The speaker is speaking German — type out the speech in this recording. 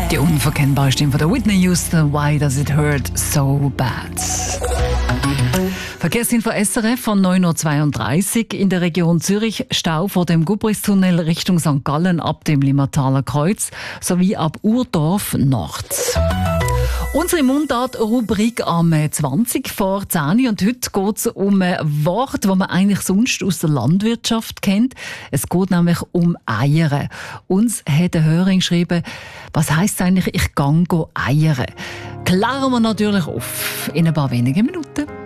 Die unverkennbare Stimme von der Whitney Houston, «Why Does It Hurt So Bad?» Verkehrsinfo SRF von 9.32 Uhr. In der Region Zürich Stau vor dem Gubristunnel Richtung St. Gallen ab dem Limmertaler Kreuz sowie ab Urdorf Nord. Unsere Mundart-Rubrik am 20 vor 10 Uhr. Und heute geht es um ein Wort, das man eigentlich sonst aus der Landwirtschaft kennt. Es geht nämlich um Eiern. Uns hat eine Hörerin geschrieben, was heisst eigentlich, ich gehe eiern? Klären wir natürlich auf in ein paar wenigen Minuten.